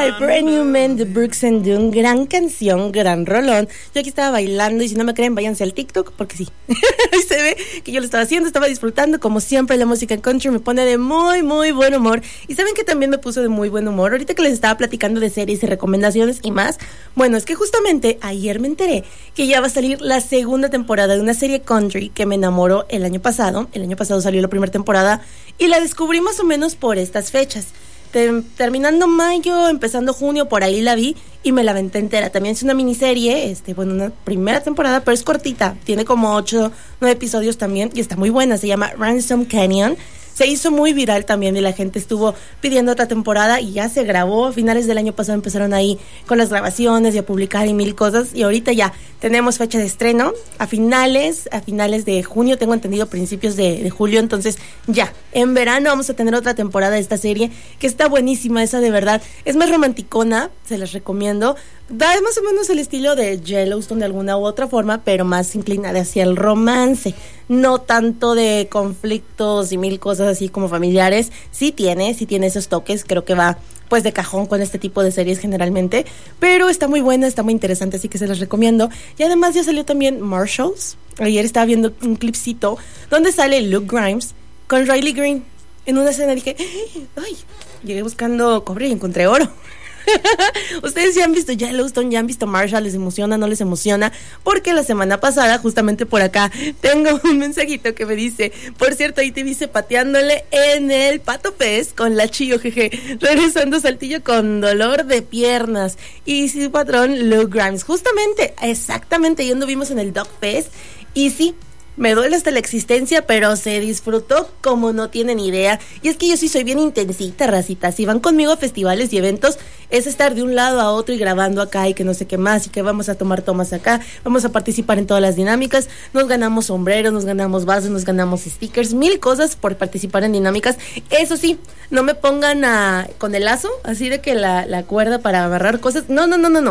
Ay, Brand New Man de Brooks and Dunn, gran canción, gran rolón. Yo aquí estaba bailando y si no me creen, váyanse al TikTok porque sí. Ahí se ve que yo lo estaba haciendo, estaba disfrutando. Como siempre, la música country me pone de muy, muy buen humor. Y saben que también me puso de muy buen humor. Ahorita que les estaba platicando de series y recomendaciones y más. Bueno, es que justamente ayer me enteré que ya va a salir la segunda temporada de una serie country que me enamoró el año pasado. El año pasado salió la primera temporada y la descubrí más o menos por estas fechas. Terminando mayo, empezando junio, por ahí la vi y me la aventé entera. También es una miniserie, una primera temporada, pero es cortita. Tiene como 8, 9 episodios también y está muy buena. Se llama Ransom Canyon. Se hizo muy viral también y la gente estuvo pidiendo otra temporada y ya se grabó. A finales del año pasado empezaron ahí con las grabaciones y a publicar y mil cosas. Y ahorita ya tenemos fecha de estreno a finales de junio, tengo entendido principios de julio. Entonces ya, en verano vamos a tener otra temporada de esta serie que está buenísima, esa de verdad. Es más romanticona, se las recomiendo. Da más o menos el estilo de Yellowstone de alguna u otra forma, pero más inclinada hacia el romance, no tanto de conflictos y mil cosas así como familiares. Sí tiene esos toques, creo que va pues de cajón con este tipo de series generalmente, pero está muy buena, está muy interesante, así que se las recomiendo. Y además ya salió también Marshalls. Ayer estaba viendo un clipcito donde sale Luke Grimes con Riley Green. En una escena dije, ay, llegué buscando cobre y encontré oro. Ustedes ya han visto Yellowstone, ya han visto Marshall, ¿les emociona, no les emociona? Porque la semana pasada, justamente por acá, tengo un mensajito que me dice, por cierto, ahí te dice pateándole en el Pato Fest con la Chío, jeje, regresando a Saltillo con dolor de piernas. Y su patrón, Luke Grimes, justamente, exactamente, y vimos en el Dog Fest, y sí, me duele hasta la existencia, pero se disfrutó como no tienen idea. Y es que yo sí soy bien intensita, racita. Si van conmigo a festivales y eventos, es estar de un lado a otro y grabando acá y que no sé qué más, y que vamos a tomar tomas acá, vamos a participar en todas las dinámicas, nos ganamos sombreros, nos ganamos vasos, nos ganamos stickers, mil cosas por participar en dinámicas. Eso sí, no me pongan con el lazo, así de que la cuerda para agarrar cosas, no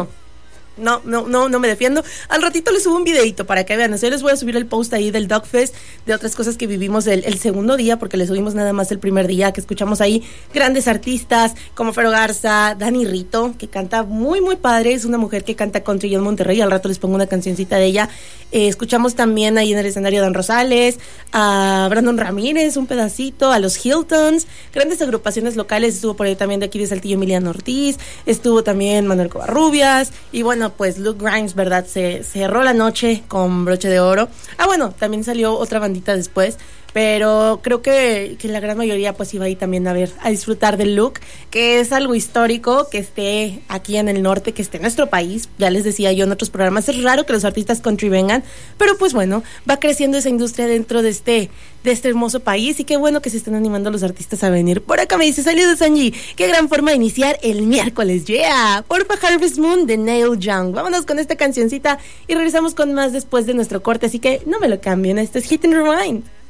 me defiendo. Al ratito les subo un videito para que vean. Así les voy a subir el post ahí del Dog Fest, de otras cosas que vivimos el segundo día, porque le subimos nada más el primer día, que escuchamos ahí grandes artistas como Fero Garza, Dani Rito, que canta muy muy padre, es una mujer que canta country en Monterrey. Al rato les pongo una cancioncita de ella. Escuchamos también ahí en el escenario a Dan Rosales, a Brandon Ramírez, un pedacito, a los Hiltons, grandes agrupaciones locales. Estuvo por ahí también de aquí de Saltillo Emiliano Ortiz, estuvo también Manuel Covarrubias, y bueno, pues Luke Grimes, ¿verdad? Se cerró la noche con broche de oro. Bueno, también salió otra bandita después, pero creo que la gran mayoría pues iba ahí también a disfrutar del Luke, que es algo histórico que esté aquí en el norte, que esté en nuestro país. Ya les decía yo en otros programas, es raro que los artistas country vengan, pero pues bueno, va creciendo esa industria dentro de este hermoso país, y qué bueno que se están animando los artistas a venir. Por acá me dice, saludos Angie, qué gran forma de iniciar el miércoles, yeah, porfa Harvest Moon de Neil Young. Vámonos con esta cancioncita y regresamos con más después de nuestro corte, así que no me lo cambien, esto es Hit and Rewind.